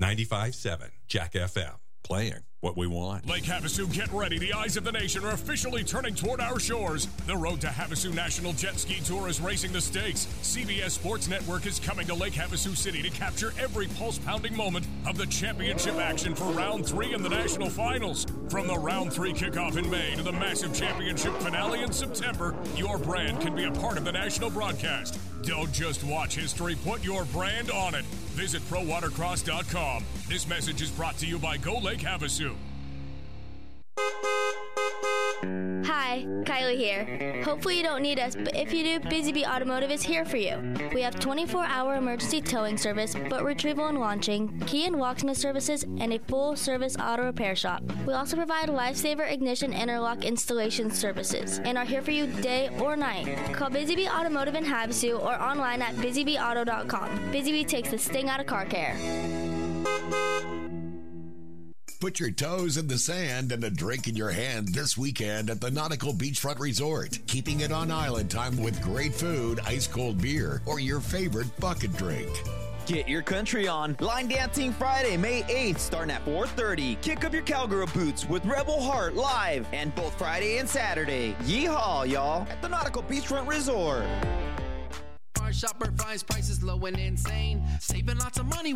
95.7 Jack FM. Playing what we want. Lake Havasu, get ready. The eyes of the nation are officially turning toward our shores. The Road to Havasu National Jet Ski Tour is raising the stakes. CBS Sports Network is coming to Lake Havasu City to capture every pulse-pounding moment of the championship action for Round 3 in the national finals. From the Round 3 kickoff in May to the massive championship finale in September, your brand can be a part of the national broadcast. Don't just watch history, put your brand on it. Visit ProWatercross.com. This message is brought to you by Go Lake Havasu. Hi, Kylie here. Hopefully you don't need us, but if you do, Busy Bee Automotive is here for you. We have 24-hour emergency towing service, boat retrieval and launching, key and locksmith services, and a full-service auto repair shop. We also provide Lifesaver ignition interlock installation services and are here for you day or night. Call Busy Bee Automotive in Havasu or online at busybeeauto.com. Busy Bee takes the sting out of car care. Put your toes in the sand and a drink in your hand this weekend at the Nautical Beachfront Resort. Keeping it on island time with great food, ice-cold beer, or your favorite bucket drink. Get your country on. Line Dancing Friday, May 8th, starting at 4:30. Kick up your cowgirl boots with Rebel Heart live. And both Friday and Saturday. Yeehaw, y'all, at the Nautical Beachfront Resort. Our shopper finds prices low and insane, saving lots of money.